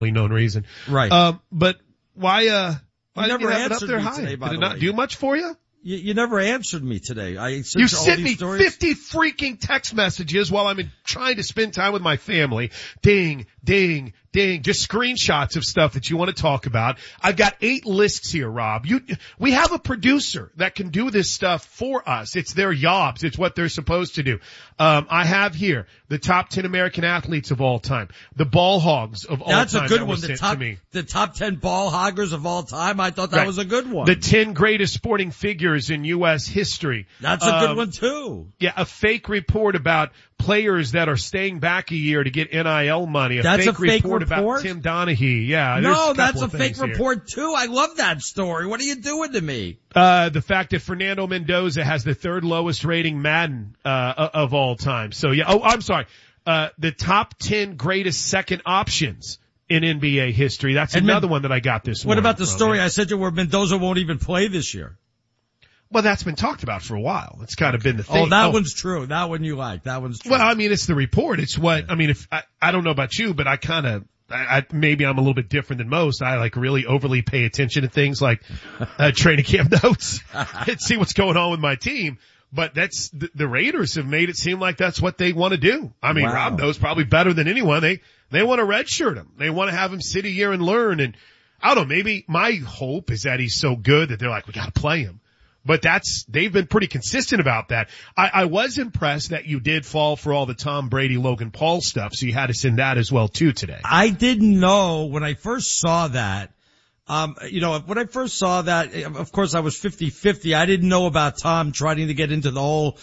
known reason. Right. But why you never did you have it up answered there me high? today, by Did it the not way. do much for you? You never answered me today. You sent me 50 freaking text messages while I'm trying to spend time with my family. Ding, ding, ding. Just screenshots of stuff that you want to talk about. I've got 8 lists here, Rob. We have a producer that can do this stuff for us. It's their jobs. It's what they're supposed to do. I have here the top 10 American athletes of all time. The ball hogs of all time. That's a good one. The top 10 ball hoggers of all time. I thought that was a good one. The 10 greatest sporting figures in U.S. history. That's a good one too. Yeah, a fake report about players that are staying back a year to get NIL money. That's a fake report about Tim Donaghy. Yeah. No, that's a fake report too. I love that story. What are you doing to me? The fact that Fernando Mendoza has the 3rd lowest rating Madden, of all time. So yeah. Oh, I'm sorry. The top 10 greatest second options in NBA history. That's another one that I got this morning. What about the story I said to you where Mendoza won't even play this year? Well, that's been talked about for a while. It's kind of been the thing. Oh, that one's true. That one you like. That one's true. Well, I mean, it's the report. It's what, I mean, if I don't know about you, but maybe I'm a little bit different than most. I really overly pay attention to things like, training camp notes and see what's going on with my team. But that's, the Raiders have made it seem like that's what they want to do. I mean, Rob knows probably better than anyone. They want to redshirt him. They want to have him sit a year and learn. And I don't know, maybe my hope is that he's so good that they're like, we got to play him. But they've been pretty consistent about that. I was impressed that you did fall for all the Tom Brady, Logan Paul stuff, so you had us in that as well too today. I didn't know when I first saw that, when I first saw that, of course I was 50-50. I didn't know about Tom trying to get into the whole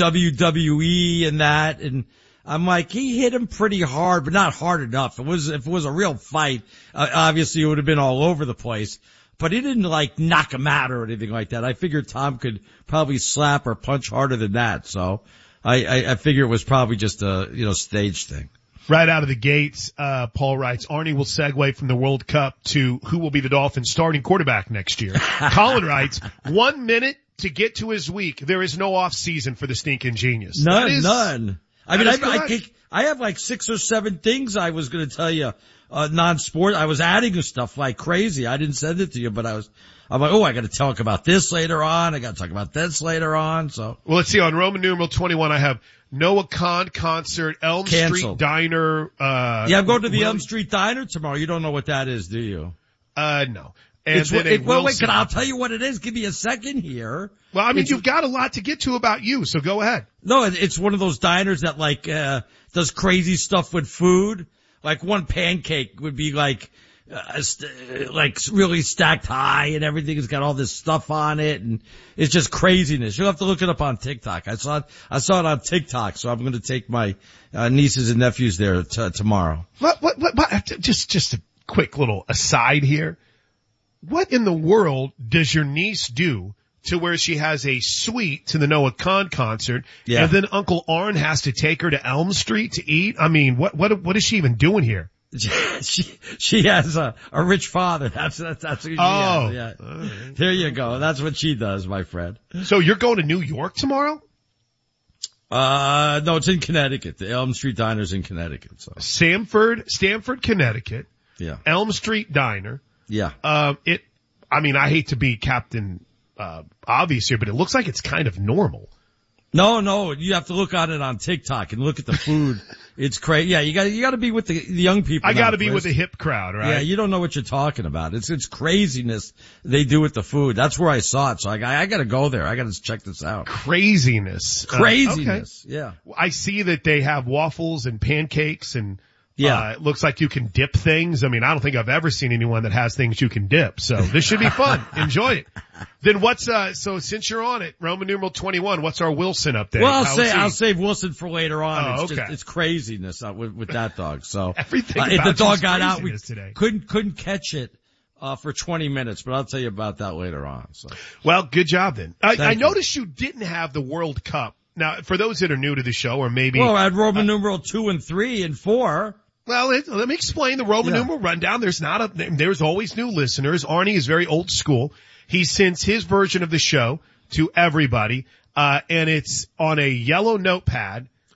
WWE and that, and I'm like, he hit him pretty hard, but not hard enough. If it was a real fight, obviously it would have been all over the place. But he didn't knock him out or anything like that. I figured Tom could probably slap or punch harder than that. So I figure it was probably just a, stage thing. Right out of the gates, Paul writes, Arnie will segue from the World Cup to who will be the Dolphins starting quarterback next year. Colin writes, 1 minute to get to his week. There is no off season for the stinking genius. None. I mean, I have 6 or 7 things I was going to tell you. Non-sport. I was adding stuff like crazy. I didn't send it to you, but I'm like, I got to talk about this later on. I got to talk about this later on. So. Well, let's see. On Roman numeral 21, I have Noah Khan concert, Elm Street Diner. I'm going to the Elm Street Diner tomorrow. You don't know what that is, do you? No. I'll tell you what it is. Give me a second here. Well, I mean, you've got a lot to get to about you, so go ahead. No, it's one of those diners that does crazy stuff with food. Like one pancake would be really stacked high and everything has got all this stuff on it and it's just craziness. You'll have to look it up on TikTok. I saw it on TikTok, so I'm going to take my nieces and nephews there tomorrow. What, just a quick little aside here. What in the world does your niece do to where she has a suite to the Noah Khan concert, and then Uncle Arn has to take her to Elm Street to eat? I mean, what is she even doing here? She has a rich father. That's what she has. Yeah. Right. There you go. That's what she does, my friend. So you're going to New York tomorrow? No, it's in Connecticut. The Elm Street Diner's in Connecticut. So. Stamford, Connecticut. Yeah. Elm Street Diner. Yeah. I hate to be Captain obvious here, but it looks like it's kind of normal. No, you have to look on it on TikTok and look at the food. It's crazy. Yeah, you got to be with the young people. I got to be with the hip crowd, right? Yeah, you don't know what you're talking about. It's craziness they do with the food. That's where I saw it, so I got to go there. I got to check this out. Craziness. Okay. Yeah. I see that they have waffles and pancakes and Yeah. It looks like you can dip things. I mean, I don't think I've ever seen anyone that has things you can dip. So this should be fun. Enjoy it. Then so since you're on it, Roman numeral 21, what's our Wilson update? Well, I'll save Wilson for later on. Oh, it's okay. It's craziness with that dog. So everything if the dog got out, today. couldn't catch it. For 20 minutes, but I'll tell you about that later on. So. Well, good job then. I noticed you didn't have the World Cup. Now, for those that are new to the show, or maybe. Well, I had Roman numeral 2 and 3 and 4. Well, let me explain the Roman numeral rundown. There's always new listeners. Arnie is very old school. He sends his version of the show to everybody, and it's on a yellow notepad.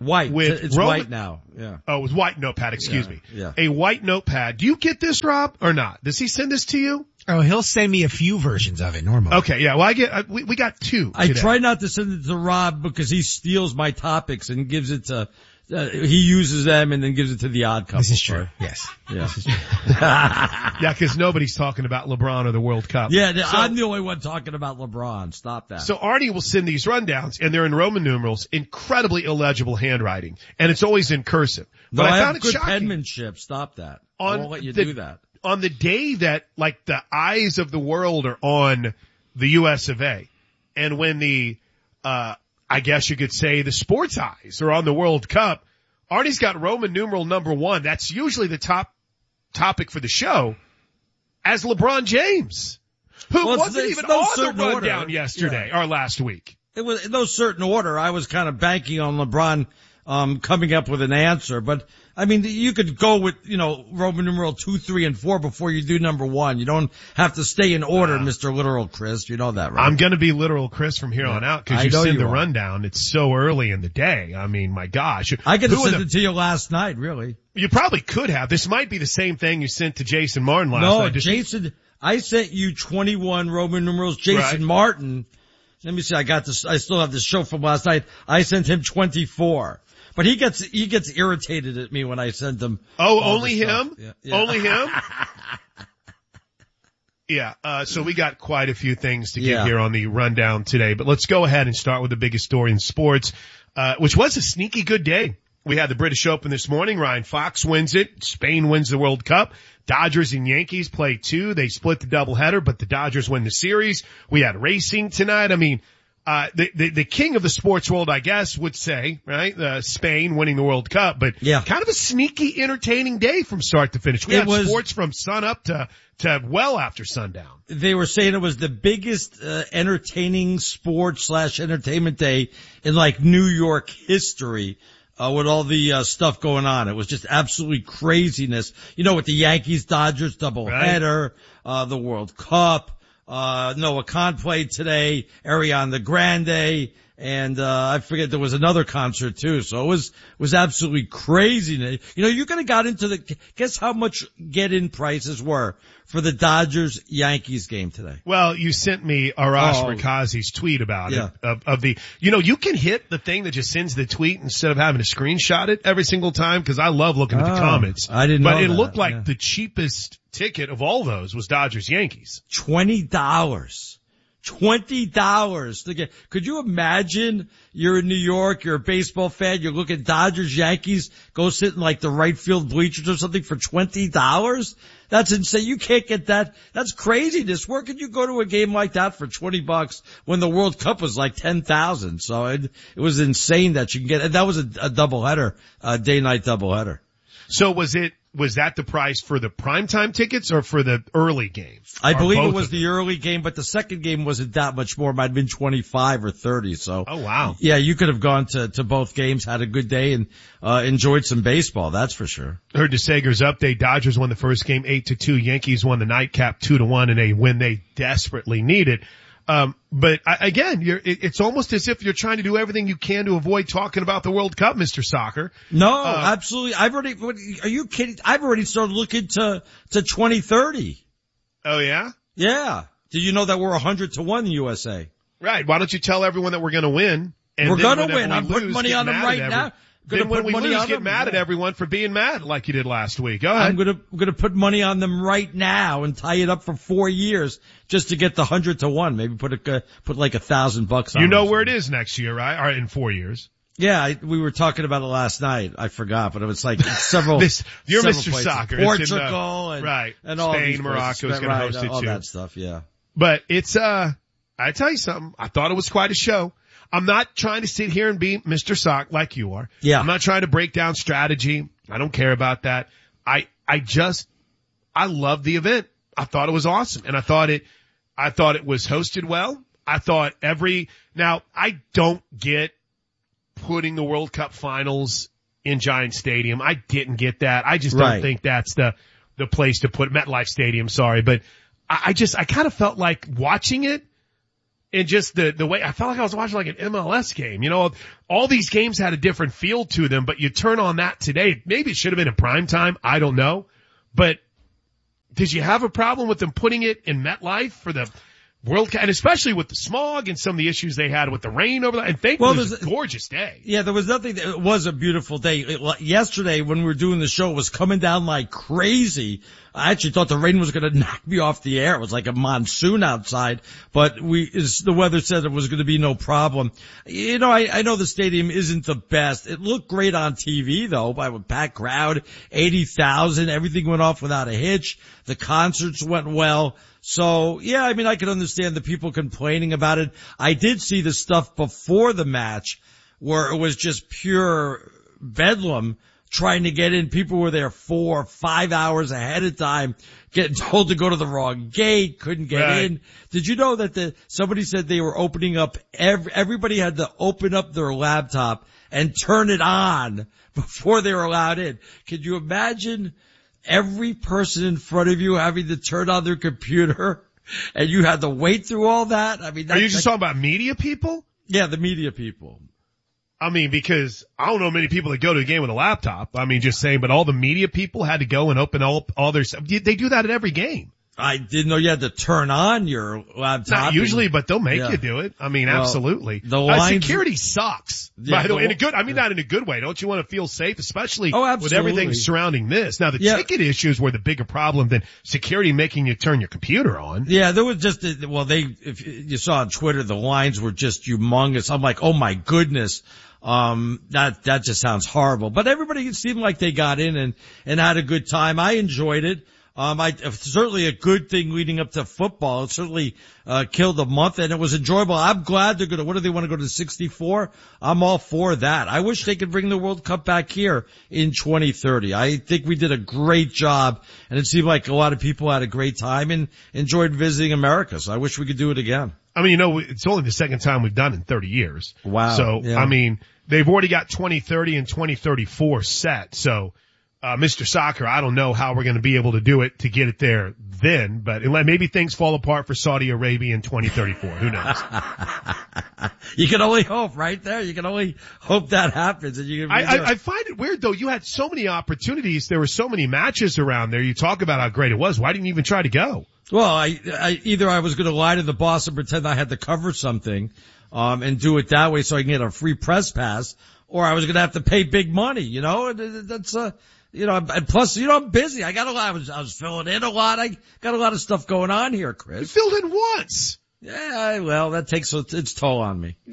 White. with It's Roman, white now. Yeah. Oh, it was white notepad. Excuse me. Yeah. A white notepad. Do you get this, Rob, or not? Does he send this to you? Oh, he'll send me a few versions of it normally. Okay, yeah. Well, we got two. I today. try not to send it to Rob because he steals my topics and gives it to, he uses them and then gives it to the odd couple. This is true. Yes. Yeah. Yeah, because nobody's talking about LeBron or the World Cup. Yeah, I'm the only one talking about LeBron. Stop that. So Arnie will send these rundowns, and they're in Roman numerals, incredibly illegible handwriting, and it's always in cursive. No, But I I have found it good shocking. penmanship. Stop that. I won't let you do that. On the day that, like, the eyes of the world are on the US of A, and when the, I guess you could say the sports eyes are on the World Cup, Arnie's got Roman numeral number 1. That's usually the top topic for the show, as LeBron James, who wasn't even on the rundown yesterday or last week. It was in no certain order. I was kind of banking on LeBron coming up with an answer, but I mean, you could go with, Roman numeral 2, 3, and 4 before you do number 1. You don't have to stay in order, Mr. Literal Chris. You know that, right? I'm gonna be literal Chris from here on out because you send the rundown. It's so early in the day. I mean, my gosh. I could have sent it to you last night, really. You probably could have. This might be the same thing you sent to Jason Martin last night. No, Jason, I sent you 21 Roman numerals. Jason Martin, let me see, I still have this show from last night. I sent him 24. But he gets irritated at me when I send him. Oh, only him? Yeah. Only him? Yeah, so we got quite a few things to get here on the rundown today, but let's go ahead and start with the biggest story in sports, which was a sneaky good day. We had the British Open this morning. Ryan Fox wins it. Spain wins the World Cup. Dodgers and Yankees play 2. They split the doubleheader, but the Dodgers win the series. We had racing tonight. I mean, the king of the sports world, I guess, would say, right? Spain winning the World Cup, but kind of a sneaky, entertaining day from start to finish. We had sports from sun up to well after sundown. They were saying it was the biggest, entertaining sports/entertainment day in like New York history. With all the stuff going on. It was just absolutely craziness. With the Yankees, Dodgers doubleheader, the World Cup, Noah Khan played today, Ariana Grande, and I forget there was another concert too. So it was absolutely crazy. You could have got into guess how much get-in prices were for the Dodgers-Yankees game today. Well, you sent me Arash Rakazi's tweet about it. You can hit the thing that just sends the tweet instead of having to screenshot it every single time because I love looking at the comments. I didn't know that. But it looked like the cheapest ticket of all those was Dodgers-Yankees. $20. $20 to get. Could you imagine you're in New York, you're a baseball fan, you look at Dodgers, Yankees, go sit in like the right field bleachers or something for $20? That's insane. You can't get that. That's craziness. Where could you go to a game like that for $20 when the World Cup was like 10,000? So it was insane that you can get, and that was a doubleheader, day-night doubleheader. So was that the price for the primetime tickets or for the early games? I believe it was the early game, but the second game wasn't that much more. It might have been 25 or 30. So. Oh wow. Yeah, you could have gone to both games, had a good day and, enjoyed some baseball. That's for sure. Heard DeSager's update. Dodgers won the first game 8-2. Yankees won the nightcap 2-1 in a win they desperately needed. But it's almost as if you're trying to do everything you can to avoid talking about the World Cup, Mr. Soccer. No, absolutely. Are you kidding? I've already started looking to 2030. Oh yeah? Yeah. Did you know that we're 100-1 in USA? Right. Why don't you tell everyone that we're gonna win? And we're gonna win. I'm putting money on them right now. Then when we lose, get mad at everyone for being mad like you did last week. Go ahead. I'm gonna put money on them right now and tie it up for 4 years just to get the 100-1. Maybe put like $1,000 on. You know where it is next year, right? Or in 4 years. Yeah, we were talking about it last night. I forgot, but it was like several. You're several Mr. places. Soccer. Portugal and all Spain, Morocco is going to host it all too. That stuff, yeah. But it's I tell you something. I thought it was quite a show. I'm not trying to sit here and be Mr. Sock like you are. Yeah. I'm not trying to break down strategy. I don't care about that. I love the event. I thought it was awesome. And I thought it was hosted well. I thought now I don't get putting the World Cup finals in Giant Stadium. I didn't get that. I just don't think that's the place to put MetLife Stadium. Sorry. But I kind of felt like watching it. And just the way, I felt like I was watching like an MLS game. You know, all these games had a different feel to them, but you turn on that today. Maybe it should have been in prime time. I don't know. But did you have a problem with them putting it in MetLife for the World Cup? And especially with the smog and some of the issues they had with the rain over there. And thankfully it was a gorgeous day. Yeah, there was nothing. It was a beautiful day. Yesterday when we were doing the show, it was coming down like crazy. I actually thought the rain was going to knock me off the air. It was like a monsoon outside, but the weather said it was going to be no problem. You know, I know the stadium isn't the best. It looked great on TV though, by a packed crowd, 80,000. Everything went off without a hitch. The concerts went well. So yeah, I mean, I can understand the people complaining about it. I did see the stuff before the match where it was just pure bedlam trying to get in. People were there 4 or 5 hours ahead of time, getting told to go to the wrong gate, couldn't get in. Did you know that somebody said they were opening up, everybody had to open up their laptop and turn it on before they were allowed in? Could you imagine every person in front of you having to turn on their computer and you had to wait through all that? I mean, are you just talking about media people? Yeah, the media people. I mean, because I don't know many people that go to the game with a laptop. I mean, just saying, but all the media people had to go and open all their stuff. They do that at every game. I didn't know you had to turn on your laptop. Not usually, but they'll make you do it. I mean, absolutely. The lines, security sucks. By the way, not in a good way. Don't you want to feel safe, especially with everything surrounding this? Now, the ticket issues were the bigger problem than security making you turn your computer on. Yeah, there was just, if you saw on Twitter, the lines were just humongous. I'm like, oh my goodness. That just sounds horrible. But everybody seemed like they got in and had a good time. I enjoyed it. Certainly a good thing leading up to football. It certainly, killed a month and it was enjoyable. I'm glad what do they want to go to 64? I'm all for that. I wish they could bring the World Cup back here in 2030. I think we did a great job and it seemed like a lot of people had a great time and enjoyed visiting America. So I wish we could do it again. I mean, it's only the second time we've done it in 30 years. Wow. So, yeah. I mean, they've already got 2030 and 2034 set. So, Mr. Soccer, I don't know how we're going to be able to do it to get it there then, but maybe things fall apart for Saudi Arabia in 2034. Who knows? You can only hope, right there. You can only hope that happens. And I find it weird though. You had so many opportunities. There were so many matches around there. You talk about how great it was. Why didn't you even try to go? Well, either I was going to lie to the boss and pretend I had to cover something, and do it that way so I can get a free press pass, or I was going to have to pay big money, you know, that's, and plus, I'm busy. I got a lot. I was filling in a lot. I got a lot of stuff going on here, Chris. You filled in once. Yeah, well, that takes its toll on me.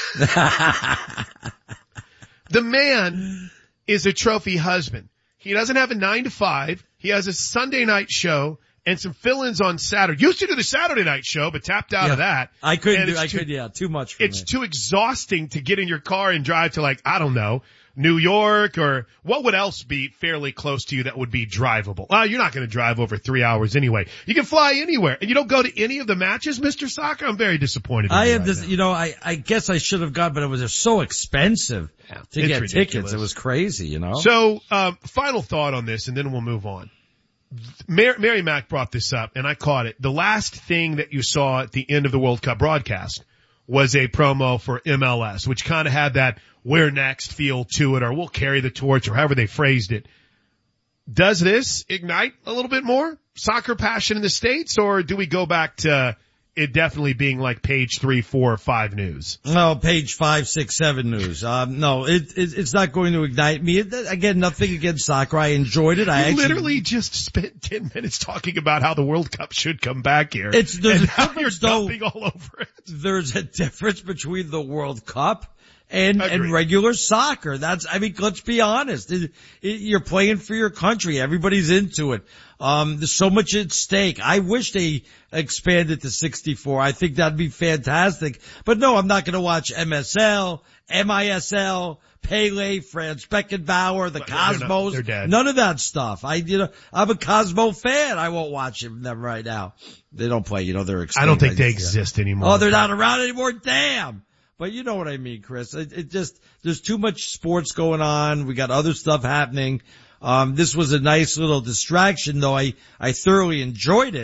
The man is a trophy husband. He doesn't have a 9 to 5. He has a Sunday night show and some fill-ins on Saturday. Used to do the Saturday night show, but tapped out of that. I couldn't too much for me. It's too exhausting to get in your car and drive to I don't know, New York, or what would else be fairly close to you that would be drivable? You're not going to drive over 3 hours anyway. You can fly anywhere. And you don't go to any of the matches, Mr. Soccer? I'm very disappointed in you right now. I guess I should have gone, but it was just so expensive to get ridiculous tickets. It was crazy, So, final thought on this, and then we'll move on. Mary Mack brought this up, and I caught it. The last thing that you saw at the end of the World Cup broadcast was a promo for MLS, which kind of had that "we're next" feel to it, or "we'll carry the torch," or however they phrased it. Does this ignite a little bit more soccer passion in the States, or do we go back to it definitely being like page 3, 4, or 5 news? No, page 5, 6, 7 news. No, it's not going to ignite me. Again, nothing against soccer. I enjoyed it. I literally just spent 10 minutes talking about how the World Cup should come back here. There's now you're dumping all over it. There's a difference between the World Cup and regular soccer. Let's be honest. You're playing for your country. Everybody's into it. There's so much at stake. I wish they expanded to 64. I think that'd be fantastic. But no, I'm not going to watch MSL, MISL, Pele, Franz Beckenbauer, the Cosmos. They're dead. None of that stuff. I'm a Cosmo fan. I won't watch them right now. They don't play, they're extinct. I don't think they exist anymore. Oh, they're not around anymore? Damn. But you know what I mean, Chris. There's too much sports going on. We got other stuff happening. This was a nice little distraction, though I thoroughly enjoyed it.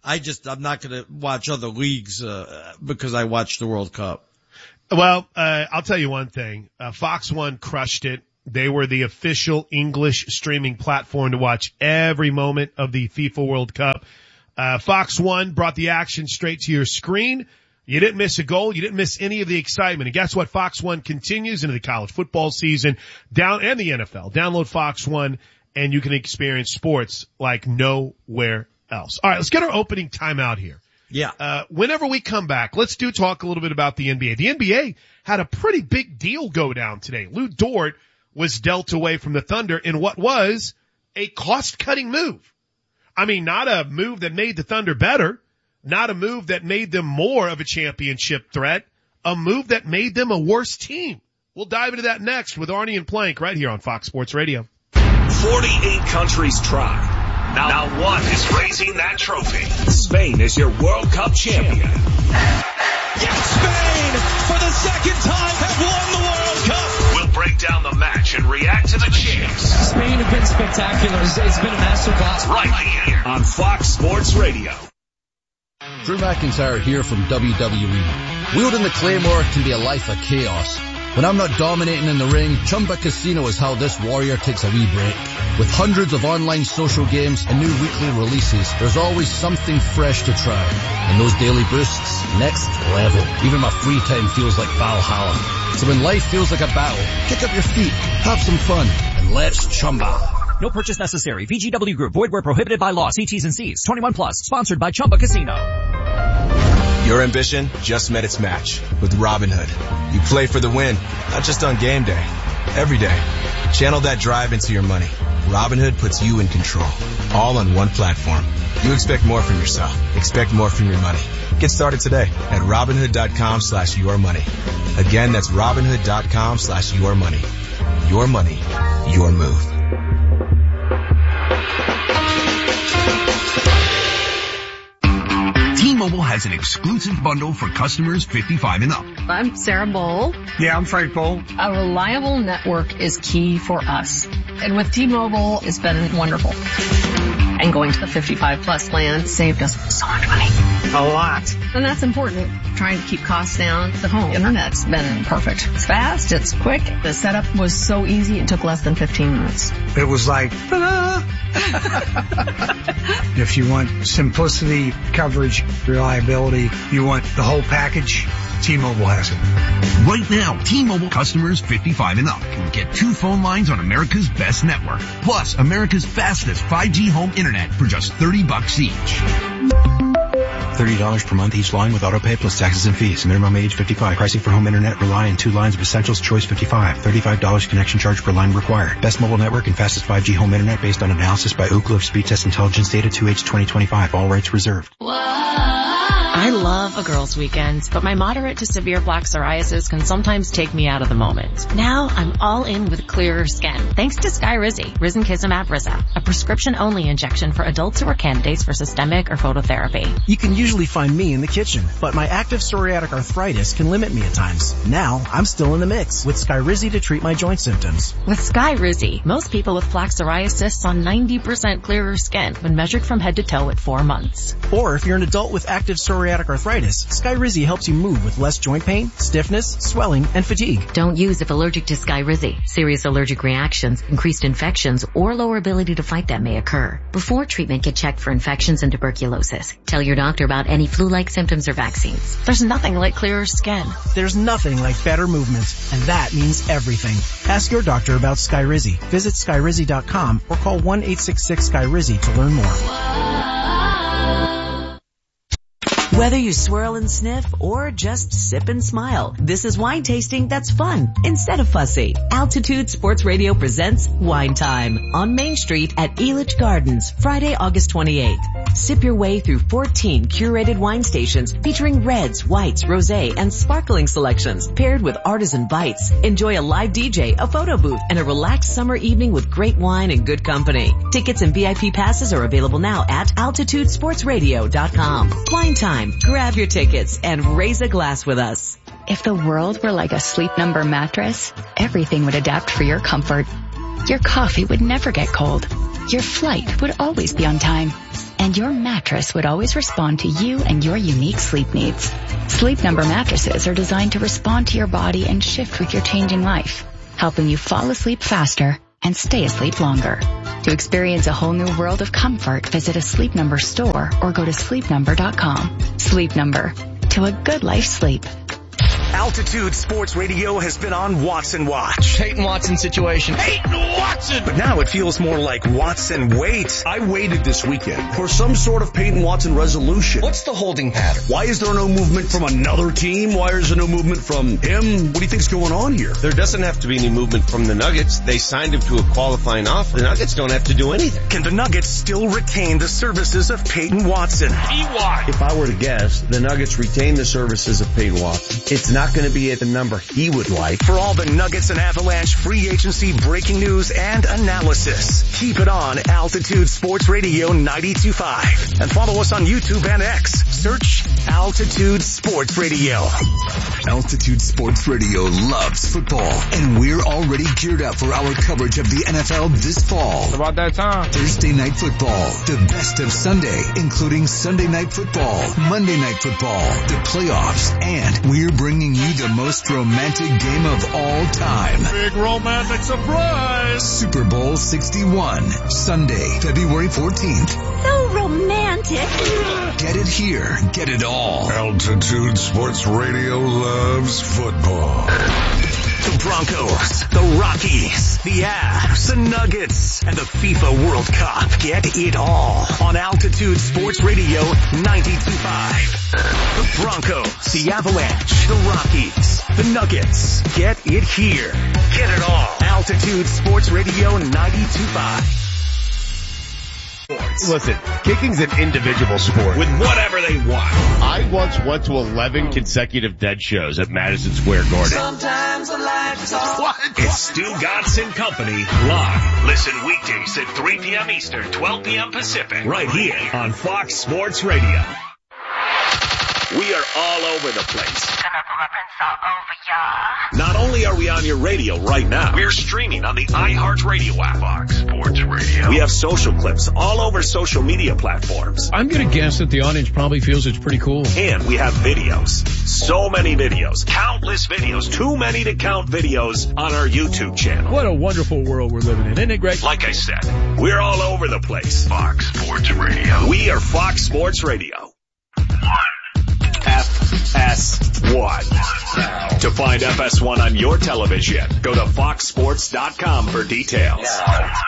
I'm not going to watch other leagues, because I watch the World Cup. Well, I'll tell you one thing. Fox One crushed it. They were the official English streaming platform to watch every moment of the FIFA World Cup. Fox One brought the action straight to your screen. You didn't miss a goal. You didn't miss any of the excitement. And guess what? Fox One continues into the college football season and the NFL. Download Fox One and you can experience sports like nowhere else. All right, let's get our opening timeout here. Yeah. Whenever we come back, let's talk a little bit about the NBA. The NBA had a pretty big deal go down today. Lou Dort was dealt away from the Thunder in what was a cost-cutting move. I mean, not a move that made the Thunder better. Not a move that made them more of a championship threat, a move that made them a worse team. We'll dive into that next with Arnie and Plank right here on Fox Sports Radio. 48 countries tried. Now one is raising that trophy. Spain is your World Cup champion. Yes, Spain, for the second time, have won the World Cup. We'll break down the match and react to the champs. Spain have been spectacular. It's been a masterclass. Right here on Fox Sports Radio. Drew McIntyre here from WWE. Wielding the Claymore can be a life of chaos. When I'm not dominating in the ring, Chumba Casino is how this warrior takes a wee break. With hundreds of online social games and new weekly releases, there's always something fresh to try. And those daily boosts, next level. Even my free time feels like Valhalla. So when life feels like a battle, kick up your feet, have some fun, and let's Chumba. No purchase necessary. VGW Group. Void where prohibited by law. See T's and C's. 21 plus. Sponsored by Chumba Casino. Your ambition just met its match with Robinhood. You play for the win, not just on game day. Every day. Channel that drive into your money. Robinhood puts you in control. All on one platform. You expect more from yourself. Expect more from your money. Get started today at Robinhood.com/yourmoney. Again, that's Robinhood.com/yourmoney. Your money, your move. T-Mobile has an exclusive bundle for customers 55 and up. I'm Sarah Bowl. Yeah, I'm Frank Bowl. A reliable network is key for us. And with T-Mobile, it's been wonderful. And going to the 55 plus plan saved us so much money. A lot. And that's important. Trying to keep costs down. The home internet's been perfect. It's fast. It's quick. The setup was so easy. It took less than 15 minutes. It was like, ta-da! If you want simplicity, coverage, reliability, you want the whole package, T-Mobile has it. Right now, T-Mobile customers 55 and up can get 2 phone lines on America's best network, plus America's fastest 5G home internet for just $30 each. $30 per month each line with autopay plus taxes and fees. Minimum age 55. Pricing for home internet rely on 2 lines of Essentials Choice 55. $35 connection charge per line required. Best mobile network and fastest 5G home internet based on analysis by Ookla of Speed Test Intelligence data 2H 2025. All rights reserved. I love a girls' weekend, but my moderate to severe plaque psoriasis can sometimes take me out of the moment. Now I'm all in with clearer skin, thanks to Skyrizi, Risankizumab Risa, a prescription-only injection for adults who are candidates for systemic or phototherapy. You can usually find me in the kitchen, but my active psoriatic arthritis can limit me at times. Now I'm still in the mix with Skyrizi to treat my joint symptoms. With Skyrizi, most people with plaque psoriasis saw 90% clearer skin when measured from head to toe at 4 months. Or if you're an adult with active psoriatic arthritis, Skyrizi helps you move with less joint pain, stiffness, swelling, and fatigue. Don't use if allergic to Skyrizi. Serious allergic reactions, increased infections, or lower ability to fight them may occur. Before treatment, get checked for infections and tuberculosis. Tell your doctor about any flu-like symptoms or vaccines. There's nothing like clearer skin. There's nothing like better movement, and that means everything. Ask your doctor about Skyrizi. Visit Skyrizi.com or call 1-866-SKYRIZI to learn more. Whether you swirl and sniff or just sip and smile, this is wine tasting that's fun instead of fussy. Altitude Sports Radio presents Wine Time on Main Street at Elitch Gardens, Friday, August 28th. Sip your way through 14 curated wine stations featuring reds, whites, rosé, and sparkling selections paired with artisan bites. Enjoy a live DJ, a photo booth, and a relaxed summer evening with great wine and good company. Tickets and VIP passes are available now at altitudesportsradio.com. Wine Time. Grab your tickets and raise a glass with us. If the world were like a Sleep Number mattress, everything would adapt for your comfort. Your coffee would never get cold. Your flight would always be on time. and your mattress would always respond to you and your unique sleep needs. Sleep Number mattresses are designed to respond to your body and shift with your changing life, helping you fall asleep faster and stay asleep longer. To experience a whole new world of comfort, visit a Sleep Number store or go to sleepnumber.com. Sleep Number. To a good life sleep. Altitude Sports Radio has been on Watson Watch. Peyton Watson situation. Peyton Watson! But now it feels more like Watson Wait. I waited this weekend for some sort of Peyton Watson resolution. What's the holding pattern? Why is there no movement from another team? Why is there no movement from him? What do you think's going on here? There doesn't have to be any movement from the Nuggets. They signed him to a qualifying offer. The Nuggets don't have to do anything. Can the Nuggets still retain the services of Peyton Watson? If I were to guess, the Nuggets retain the services of Peyton Watson. It's not going to be at the number he would like. For all the Nuggets and Avalanche free agency breaking news and analysis, keep it on Altitude Sports Radio 92.5 and follow us on YouTube and X. Search Altitude Sports Radio. Altitude Sports Radio loves football, and we're already geared up for our coverage of the NFL this fall. It's about that time. Thursday Night Football, the best of Sunday, including Sunday Night Football, Monday Night Football, the playoffs, and we're bringing you the most romantic game of all time. Big romantic surprise. Super Bowl 61, Sunday, February 14th. So romantic. Get it here. Get it all. Altitude Sports Radio loves football. The Broncos, the Rockies, the Avs, the Nuggets, and the FIFA World Cup. Get it all on Altitude Sports Radio 92.5. The Broncos, the Avalanche, the Rockies, the Nuggets. Get it here. Get it all. Altitude Sports Radio 92.5. Listen, kicking's an individual sport. With whatever they want. I once went to 11 consecutive dead shows at Madison Square Garden. Sometimes the lights off. What? It's Stu Gatz and Company live. Listen weekdays at 3 p.m. Eastern, 12 p.m. Pacific. Right here on Fox Sports Radio. We are all over the place. Not only are we on your radio right now, we're streaming on the iHeartRadio app. Fox Sports Radio. We have social clips all over social media platforms. I'm going to guess that the audience probably feels it's pretty cool. And we have videos. So many videos. Countless videos. Too many to count videos on our YouTube channel. What a wonderful world we're living in, isn't it, Greg? Like I said, we're all over the place. Fox Sports Radio. We are Fox Sports Radio. FS1. To find FS1 on your television, go to foxsports.com for details.